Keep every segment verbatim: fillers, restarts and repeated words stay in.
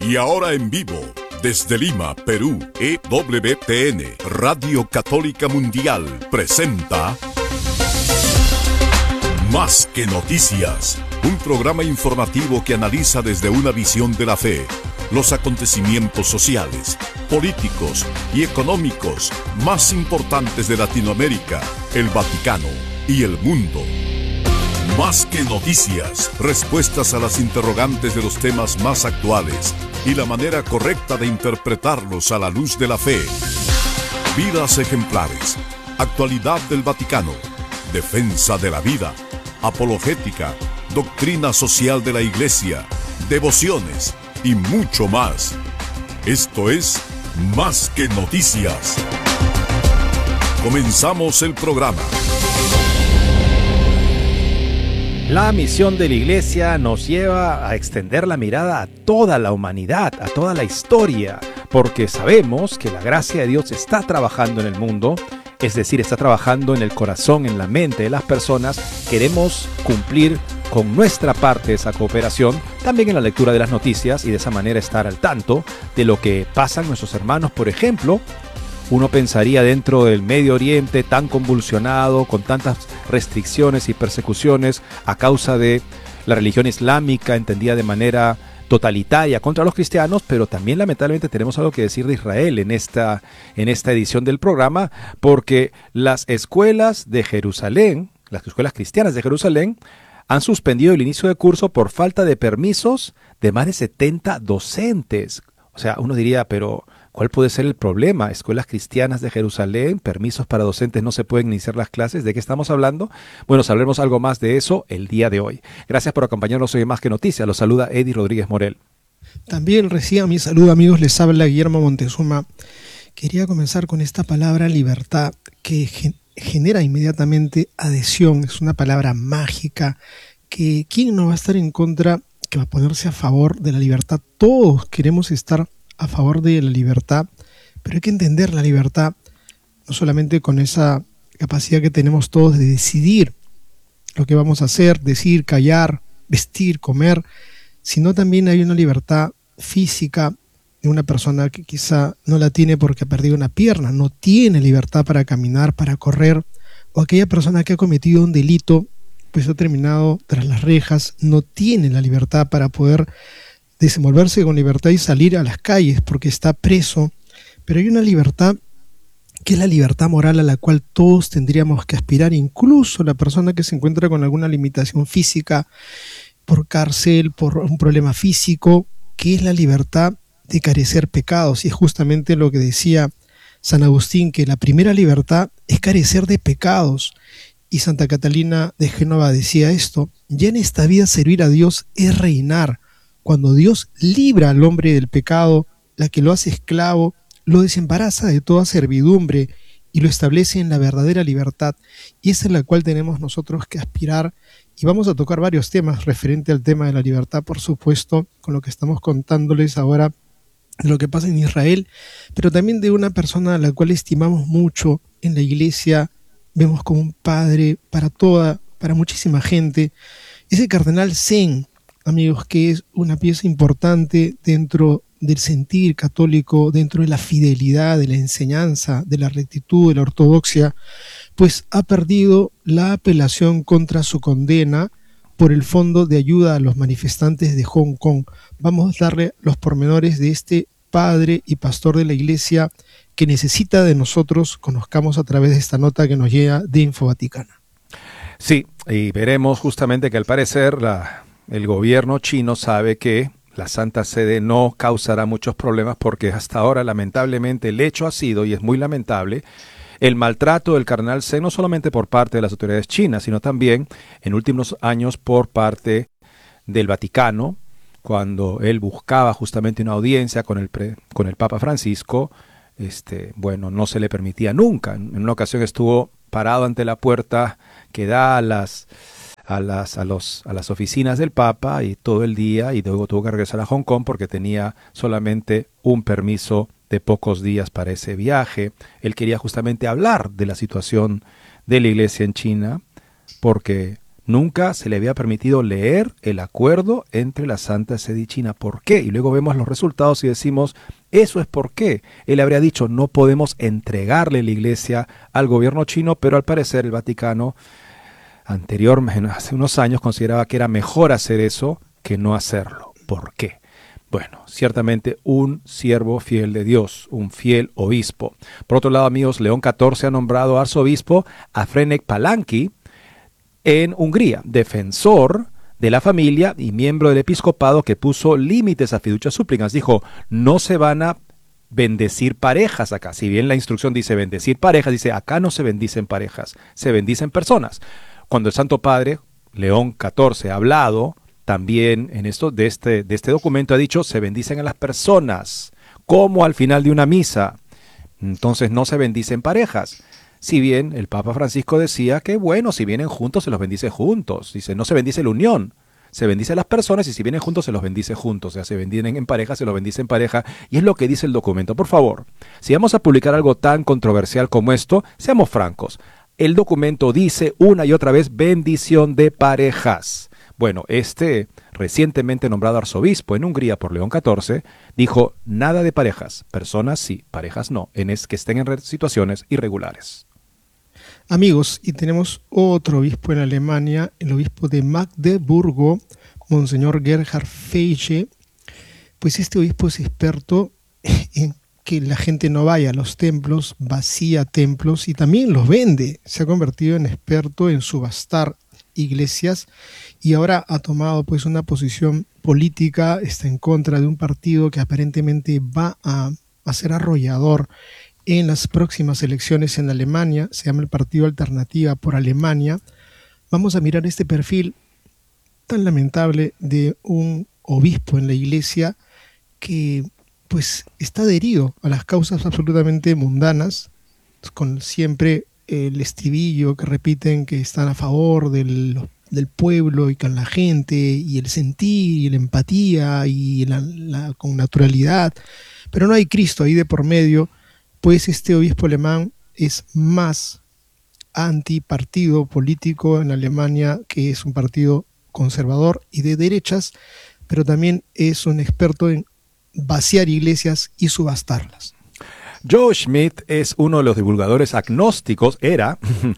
Y ahora en vivo, desde Lima, Perú, E W T N, Radio Católica Mundial, presenta Más que Noticias, un programa informativo que analiza desde una visión de la fe los acontecimientos sociales, políticos y económicos más importantes de Latinoamérica, el Vaticano y el mundo. Más que noticias, respuestas a las interrogantes de los temas más actuales y la manera correcta de interpretarlos a la luz de la fe. Vidas ejemplares, actualidad del Vaticano, defensa de la vida, apologética, doctrina social de la Iglesia, devociones y mucho más. Esto es Más que Noticias. Comenzamos el programa. La misión de la Iglesia nos lleva a extender la mirada a toda la humanidad, a toda la historia, porque sabemos que la gracia de Dios está trabajando en el mundo, es decir, está trabajando en el corazón, en la mente de las personas. Queremos cumplir con nuestra parte de esa cooperación, también en la lectura de las noticias y de esa manera estar al tanto de lo que pasan nuestros hermanos. Por ejemplo, uno pensaría dentro del Medio Oriente tan convulsionado, con tantas restricciones y persecuciones a causa de la religión islámica entendida de manera totalitaria contra los cristianos, pero también lamentablemente tenemos algo que decir de Israel en esta, en esta edición del programa, porque las escuelas de Jerusalén, las escuelas cristianas de Jerusalén, han suspendido el inicio de curso por falta de permisos de más de setenta docentes. O sea, uno diría, pero ¿cuál puede ser el problema? Escuelas cristianas de Jerusalén, permisos para docentes, no se pueden iniciar las clases. ¿De qué estamos hablando? Bueno, sabremos algo más de eso el día de hoy. Gracias por acompañarnos hoy en Más que Noticias. Los saluda Eddie Rodríguez Morel. También reciban mi saludo, amigos. Les habla Guillermo Montezuma. Quería comenzar con esta palabra libertad que gen- genera inmediatamente adhesión. Es una palabra mágica que ¿quién no va a estar en contra, que va a ponerse a favor de la libertad? Todos queremos estar a favor de la libertad, pero hay que entender la libertad no solamente con esa capacidad que tenemos todos de decidir lo que vamos a hacer, decir, callar, vestir, comer, sino también hay una libertad física de una persona que quizá no la tiene porque ha perdido una pierna, no tiene libertad para caminar, para correr, o aquella persona que ha cometido un delito, pues ha terminado tras las rejas, no tiene la libertad para poder desenvolverse con libertad y salir a las calles porque está preso. Pero hay una libertad que es la libertad moral a la cual todos tendríamos que aspirar, incluso la persona que se encuentra con alguna limitación física, por cárcel, por un problema físico, que es la libertad de carecer pecados. Y es justamente lo que decía San Agustín, que la primera libertad es carecer de pecados. Y Santa Catalina de Génova decía esto: ya en esta vida servir a Dios es reinar. Cuando Dios libra al hombre del pecado, la que lo hace esclavo, lo desembaraza de toda servidumbre y lo establece en la verdadera libertad. Y esa es la cual tenemos nosotros que aspirar. Y vamos a tocar varios temas referente al tema de la libertad, por supuesto, con lo que estamos contándoles ahora de lo que pasa en Israel, pero también de una persona a la cual estimamos mucho en la iglesia, vemos como un padre para toda, para muchísima gente. Ese cardenal Zen, amigos, que es una pieza importante dentro del sentir católico, dentro de la fidelidad, de la enseñanza, de la rectitud, de la ortodoxia, pues ha perdido la apelación contra su condena por el Fondo de Ayuda a los Manifestantes de Hong Kong. Vamos a darle los pormenores de este padre y pastor de la iglesia que necesita de nosotros, conozcamos a través de esta nota que nos llega de Info Vaticana. Sí, y veremos justamente que al parecer la, el gobierno chino sabe que la Santa Sede no causará muchos problemas porque hasta ahora lamentablemente el hecho ha sido, y es muy lamentable, el maltrato del cardenal Zen no solamente por parte de las autoridades chinas, sino también en últimos años por parte del Vaticano, cuando él buscaba justamente una audiencia con el, pre, con el Papa Francisco. Este, bueno, no se le permitía nunca. En una ocasión estuvo parado ante la puerta que da a las, a las, a los, a las oficinas del Papa y todo el día, y luego tuvo que regresar a Hong Kong porque tenía solamente un permiso de pocos días para ese viaje. Él quería justamente hablar de la situación de la iglesia en China porque nunca se le había permitido leer el acuerdo entre la Santa Sede y China. ¿Por qué? Y luego vemos los resultados y decimos, eso es por qué. Él habría dicho, no podemos entregarle la iglesia al gobierno chino, pero al parecer el Vaticano anterior, hace unos años, consideraba que era mejor hacer eso que no hacerlo. ¿Por qué? Bueno, ciertamente un siervo fiel de Dios, un fiel obispo. Por otro lado, amigos, León catorce ha nombrado arzobispo a Ferenc Palanki en Hungría, defensor de la familia y miembro del episcopado que puso límites a fiducias súplicas. Dijo, no se van a bendecir parejas acá. Si bien la instrucción dice bendecir parejas, dice acá no se bendicen parejas, se bendicen personas. Cuando el Santo Padre, León catorce, ha hablado también en esto, de, este, de este documento, ha dicho, se bendicen a las personas, como al final de una misa. Entonces no se bendicen parejas. Si bien el Papa Francisco decía que, bueno, si vienen juntos, se los bendice juntos. Dice, no se bendice la unión, se bendice a las personas y si vienen juntos, se los bendice juntos. O sea, se bendicen en pareja, se los bendice en pareja. Y es lo que dice el documento. Por favor, si vamos a publicar algo tan controversial como esto, seamos francos. El documento dice una y otra vez bendición de parejas. Bueno, este recientemente nombrado arzobispo en Hungría por León catorce dijo nada de parejas, personas sí, parejas no, en es que estén en situaciones irregulares. Amigos, y tenemos otro obispo en Alemania, el obispo de Magdeburgo, Monseñor Gerhard Feige. Pues este obispo es experto en que la gente no vaya a los templos, vacía templos y también los vende. Se ha convertido en experto en subastar iglesias y ahora ha tomado pues una posición política, está en contra de un partido que aparentemente va a, a ser arrollador en las próximas elecciones en Alemania. Se llama el Partido Alternativa por Alemania. Vamos a mirar este perfil tan lamentable de un obispo en la iglesia que pues está adherido a las causas absolutamente mundanas, con siempre el estribillo que repiten que están a favor del, del pueblo y con la gente, y el sentir y la empatía y la, la, con naturalidad, pero no hay Cristo ahí de por medio. Pues este obispo alemán es más antipartido político en Alemania, que es un partido conservador y de derechas, pero también es un experto en vaciar iglesias y subastarlas. Joe Schmidt es uno de los divulgadores agnósticos, era,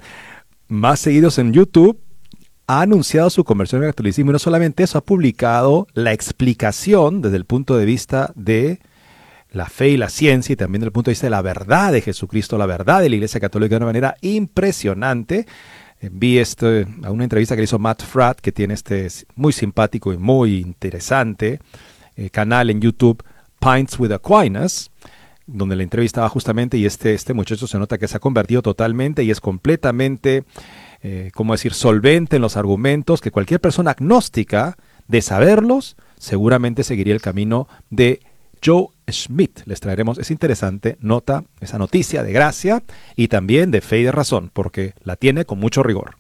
más seguidos en YouTube. Ha anunciado su conversión al catolicismo y no solamente eso, ha publicado la explicación desde el punto de vista de la fe y la ciencia y también desde el punto de vista de la verdad de Jesucristo, la verdad de la Iglesia Católica de una manera impresionante. Vi este, a una entrevista que le hizo Matt Fradd, que tiene este muy simpático y muy interesante eh, canal en YouTube, Pints with Aquinas, donde la entrevistaba justamente, y este, este muchacho se nota que se ha convertido totalmente y es completamente, eh, ¿cómo decir?, solvente en los argumentos, que cualquier persona agnóstica, de saberlos, seguramente seguiría el camino de Joe Schmidt. Les traeremos esa interesante nota, esa noticia de gracia y también de fe y de razón, porque la tiene con mucho rigor.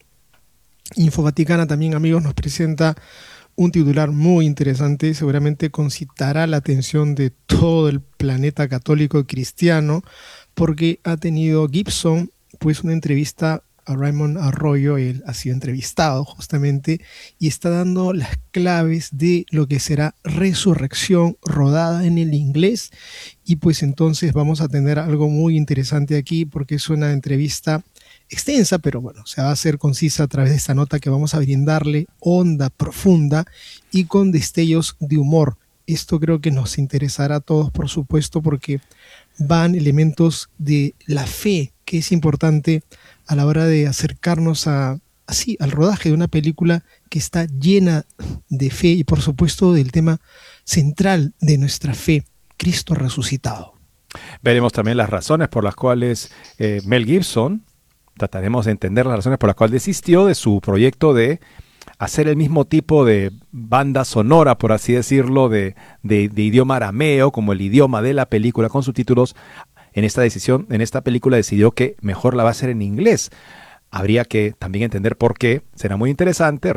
Info Vaticana también, amigos, nos presenta un titular muy interesante, seguramente concitará la atención de todo el planeta católico y cristiano, porque ha tenido Gibson pues una entrevista a Raymond Arroyo. Él ha sido entrevistado justamente y está dando las claves de lo que será Resurrección, rodada en el inglés, y pues entonces vamos a tener algo muy interesante aquí, porque es una entrevista extensa, pero bueno, se va a hacer concisa a través de esta nota que vamos a brindarle, honda, profunda y con destellos de humor. Esto creo que nos interesará a todos, por supuesto, porque van elementos de la fe, que es importante a la hora de acercarnos a, así, al rodaje de una película que está llena de fe y por supuesto del tema central de nuestra fe, Cristo resucitado. Veremos también las razones por las cuales eh, Mel Gibson, trataremos de entender las razones por las cuales desistió de su proyecto de hacer el mismo tipo de banda sonora, por así decirlo, de, de, de idioma arameo, como el idioma de la película con subtítulos. En esta decisión, en esta película decidió que mejor la va a hacer en inglés. Habría que también entender por qué. Será muy interesante.